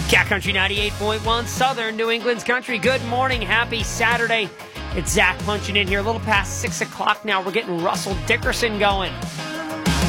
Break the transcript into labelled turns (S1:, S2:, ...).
S1: Cat Country 98.1, Southern New England's country. Good morning. Happy Saturday. It's Zach punching in here a little past 6 o'clock now. We're getting Russell Dickerson going.